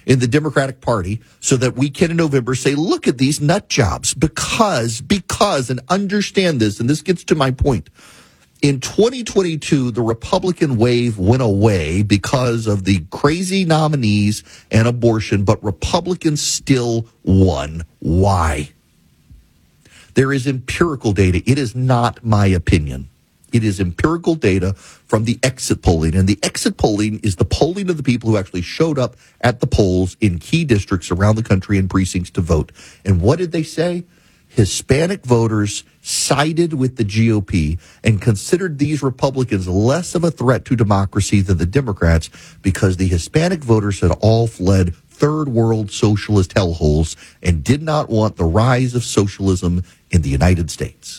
in the Democratic Party so that we can in November say, look at these nut jobs because, and understand this, and this gets to my point. In 2022, the Republican wave went away because of the crazy nominees and abortion, but Republicans still won. Why? There is empirical data. It is not my opinion. It is empirical data from the exit polling. And the exit polling is the polling of the people who actually showed up at the polls in key districts around the country and precincts to vote. And what did they say? Hispanic voters sided with the GOP and considered these Republicans less of a threat to democracy than the Democrats because the Hispanic voters had all fled third world socialist hellholes and did not want the rise of socialism in the United States.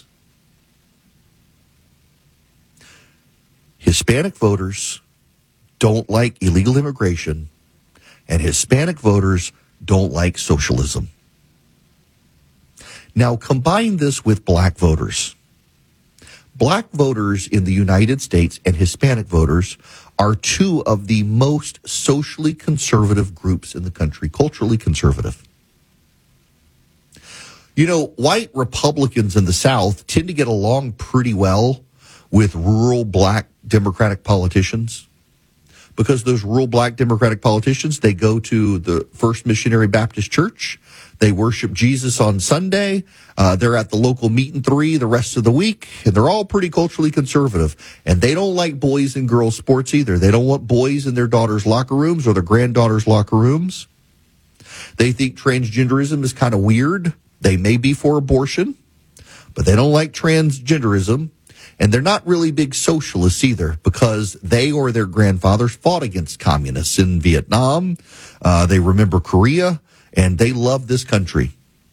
Hispanic voters don't like illegal immigration, and Hispanic voters don't like socialism. Now, combine this with black voters. Black voters in the United States and Hispanic voters are two of the most socially conservative groups in the country, culturally conservative. You know, white Republicans in the South tend to get along pretty well with rural black Democratic politicians because those rural black Democratic politicians, they go to the First Missionary Baptist Church. They worship Jesus on Sunday. They're at the local meet and three the rest of the week, and they're all pretty culturally conservative. And they don't like boys and girls sports either. They don't want boys in their daughters' locker rooms or their granddaughters' locker rooms. They think transgenderism is kind of weird. They may be for abortion, but they don't like transgenderism. And they're not really big socialists either because they or their grandfathers fought against communists in Vietnam. They remember Korea, and they love this country.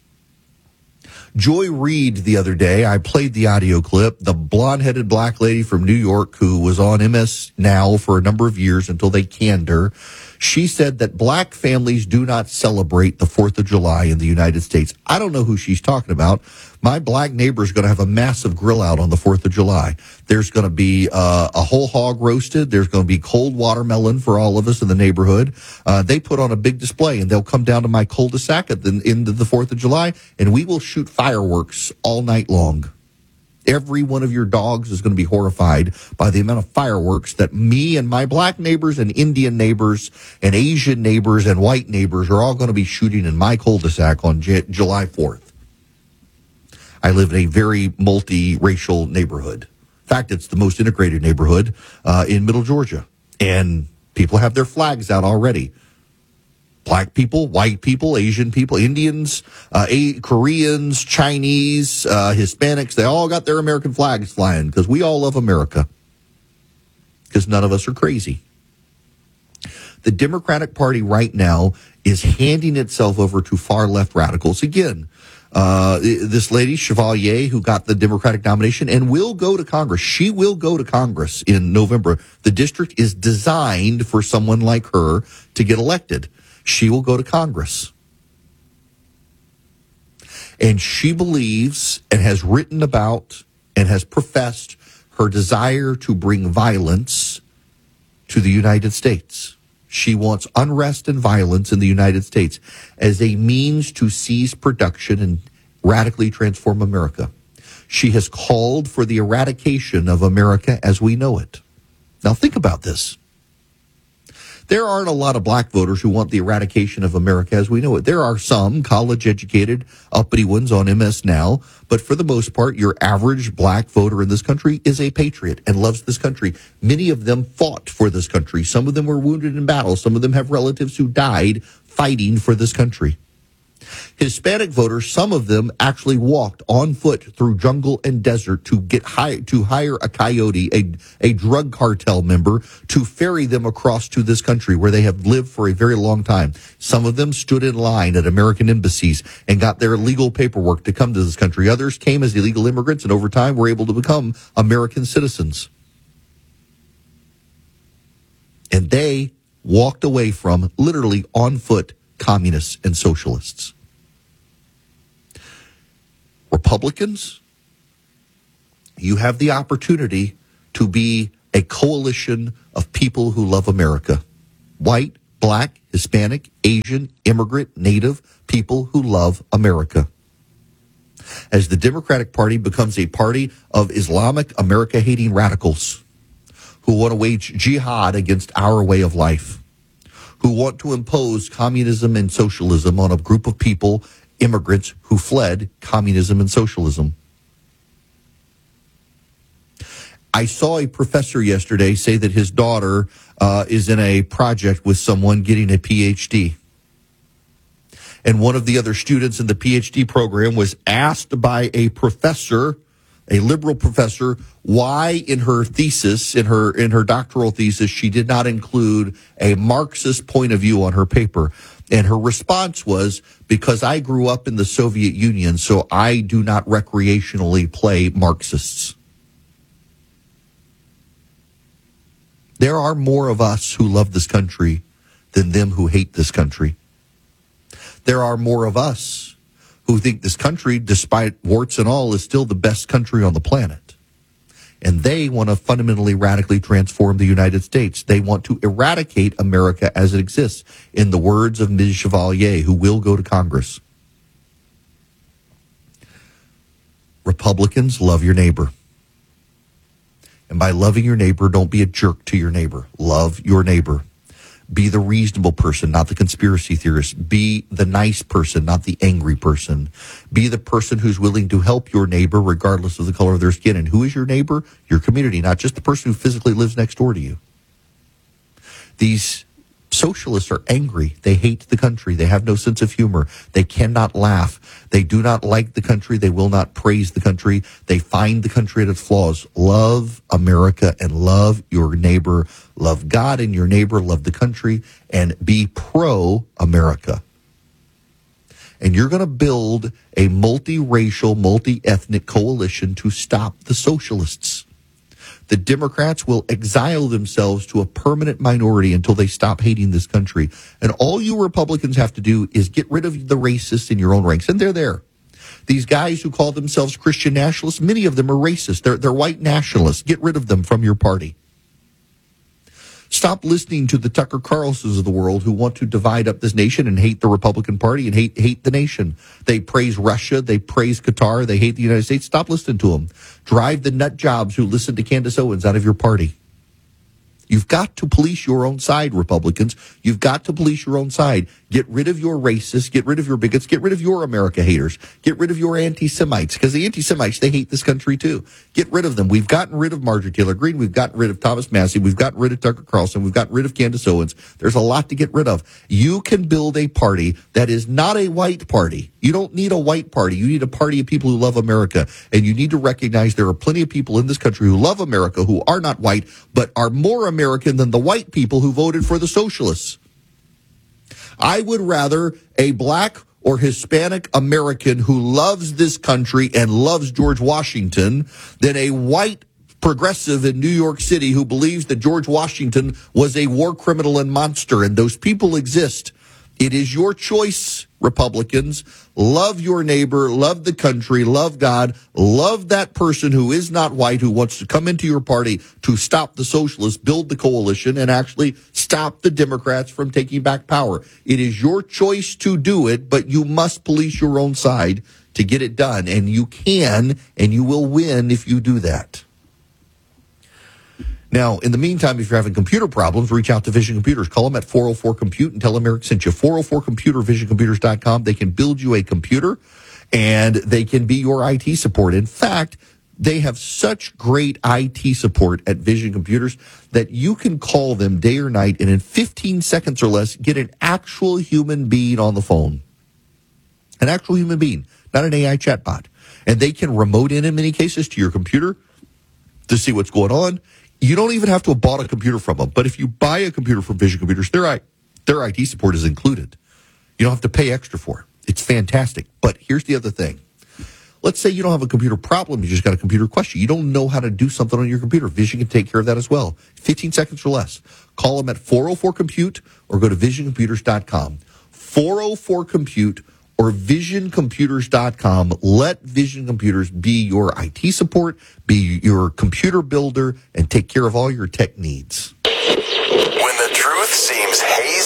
Joy Reid the other day, I played the audio clip, the blonde-headed black lady from New York who was on MS Now for a number of years until they canned her. She said that black families do not celebrate the 4th of July in the United States. I don't know who she's talking about. My black neighbor is going to have a massive grill out on the 4th of July. There's going to be a whole hog roasted. There's going to be cold watermelon for all of us in the neighborhood. They put on a big display, and they'll come down to my cul-de-sac at the end of the 4th of July, and we will shoot fireworks all night long. Every one of your dogs is going to be horrified by the amount of fireworks that me and my black neighbors and Indian neighbors and Asian neighbors and white neighbors are all going to be shooting in my cul-de-sac on July 4th. I live in a very multiracial neighborhood. In fact, it's the most integrated neighborhood in Middle Georgia. And people have their flags out already. Black people, white people, Asian people, Indians, Koreans, Chinese, Hispanics, they all got their American flags flying because we all love America because none of us are crazy. The Democratic Party right now is handing itself over to far left radicals. Again, this lady, Chevalier, who got the Democratic nomination and will go to Congress. She will go to Congress in November. The district is designed for someone like her to get elected. She will go to Congress. And she believes and has written about and has professed her desire to bring violence to the United States. She wants unrest and violence in the United States as a means to seize production and radically transform America. She has called for the eradication of America as we know it. Now think about this. There aren't a lot of black voters who want the eradication of America as we know it. There are some college-educated, uppity ones on MS Now, but for the most part, your average black voter in this country is a patriot and loves this country. Many of them fought for this country. Some of them were wounded in battle. Some of them have relatives who died fighting for this country. Hispanic voters, some of them actually walked on foot through jungle and desert to hire a coyote, a drug cartel member, to ferry them across to this country where they have lived for a very long time. Some of them stood in line at American embassies and got their legal paperwork to come to this country. Others came as illegal immigrants and over time were able to become American citizens. And they walked away from, literally on foot, communists and socialists. Republicans, you have the opportunity to be a coalition of people who love America. White, Black, Hispanic, Asian, immigrant, Native people who love America. As the Democratic Party becomes a party of Islamic America-hating radicals who want to wage jihad against our way of life, who want to impose communism and socialism on a group of people, immigrants who fled communism and socialism. I saw a professor yesterday say that his daughter is in a project with someone getting a PhD. And one of the other students in the PhD program was asked by a professor, a liberal professor, why in her thesis, in her doctoral thesis, she did not include a Marxist point of view on her paper. And her response was, because I grew up in the Soviet Union, so I do not recreationally play Marxists. There are more of us who love this country than them who hate this country. There are more of us who think this country, despite warts and all, is still the best country on the planet. And they want to fundamentally, radically transform the United States. They want to eradicate America as it exists, in the words of Ms. Chevalier, who will go to Congress. Republicans, love your neighbor. And by loving your neighbor, don't be a jerk to your neighbor. Love your neighbor. Be the reasonable person, not the conspiracy theorist. Be the nice person, not the angry person. Be the person who's willing to help your neighbor regardless of the color of their skin. And who is your neighbor? Your community, not just the person who physically lives next door to you. These socialists are angry. They hate the country. They have no sense of humor. They cannot laugh. They do not like the country. They will not praise the country. They find the country at its flaws. Love America and love your neighbor. Love God and your neighbor. Love the country and be pro-America. And you're going to build a multiracial, multi-ethnic coalition to stop the socialists. The Democrats will exile themselves to a permanent minority until they stop hating this country. And all you Republicans have to do is get rid of the racists in your own ranks. And they're there. These guys who call themselves Christian nationalists, many of them are racist. They're white nationalists. Get rid of them from your party. Stop listening to the Tucker Carlsons of the world who want to divide up this nation and hate the Republican Party and hate the nation. They praise Russia. They praise Qatar. They hate the United States. Stop listening to them. Drive the nut jobs who listen to Candace Owens out of your party. You've got to police your own side, Republicans. You've got to police your own side. Get rid of your racists. Get rid of your bigots. Get rid of your America haters. Get rid of your anti-Semites, because the anti-Semites, they hate this country too. Get rid of them. We've gotten rid of Marjorie Taylor Greene. We've gotten rid of Thomas Massie. We've gotten rid of Tucker Carlson. We've gotten rid of Candace Owens. There's a lot to get rid of. You can build a party that is not a white party. You don't need a white party. You need a party of people who love America. And you need to recognize there are plenty of people in this country who love America, who are not white, but are more American than the white people who voted for the socialists. I would rather a black or Hispanic American who loves this country and loves George Washington than a white progressive in New York City who believes that George Washington was a war criminal and monster. And those people exist. It is your choice, Republicans. Love your neighbor, love the country, love God, love that person who is not white, who wants to come into your party to stop the socialists, build the coalition, and actually stop the Democrats from taking back power. It is your choice to do it, but you must police your own side to get it done. And you can, and you will win if you do that. Now, in the meantime, if you're having computer problems, reach out to Vision Computers. Call them at 404-COMPUTE and tell them Eric sent you. 404-COMPUTER, visioncomputers.com. They can build you a computer, and they can be your IT support. In fact, they have such great IT support at Vision Computers that you can call them day or night, and in 15 seconds or less, get an actual human being on the phone. An actual human being, not an AI chatbot. And they can remote in many cases to your computer to see what's going on. You don't even have to have bought a computer from them. But if you buy a computer from Vision Computers, their IT support is included. You don't have to pay extra for it. It's fantastic. But here's the other thing. Let's say you don't have a computer problem. You just got a computer question. You don't know how to do something on your computer. Vision can take care of that as well. 15 seconds or less. Call them at 404-COMPUTE or go to visioncomputers.com. 404-COMPUTE or visioncomputers.com. Let Vision Computers be your IT support, be your computer builder, and take care of all your tech needs. When the truth seems hazy,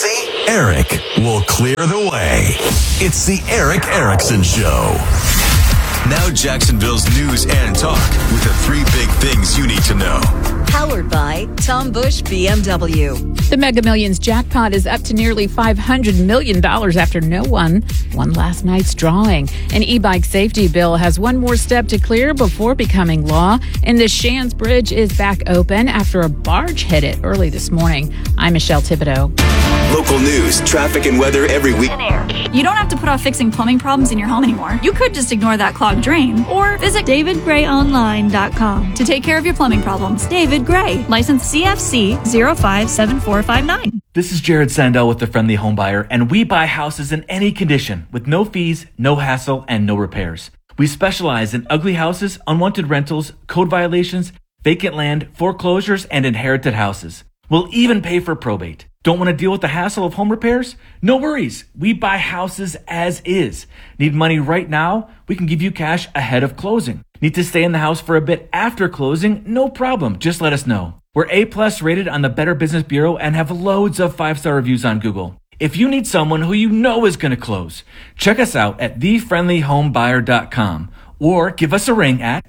Eric will clear the way. It's the Eric Erickson Show. Now Jacksonville's news and talk with the 3 big things you need to know. Powered by Tom Bush BMW. The Mega Millions jackpot is up to nearly $500 million after no one won last night's drawing. An e-bike safety bill has one more step to clear before becoming law. And the Shands Bridge is back open after a barge hit it early this morning. I'm Michelle Thibodeau. Local news, traffic, and weather every week. You don't have to put off fixing plumbing problems in your home anymore. You could just ignore that clogged drain or visit davidgrayonline.com to take care of your plumbing problems. David Gray, license CFC 057459. This is Jared Sandell with The Friendly Home Buyer, and we buy houses in any condition with no fees, no hassle, and no repairs. We specialize in ugly houses, unwanted rentals, code violations, vacant land, foreclosures, and inherited houses. We'll even pay for probate. Don't want to deal with the hassle of home repairs? No worries. We buy houses as is. Need money right now? We can give you cash ahead of closing. Need to stay in the house for a bit after closing? No problem. Just let us know. We're A+ rated on the Better Business Bureau and have loads of 5-star reviews on Google. If you need someone who you know is going to close, check us out at thefriendlyhomebuyer.com or give us a ring at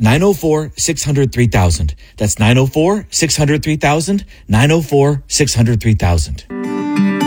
904-600-3000. That's 904-600-3000, 904-600-3000.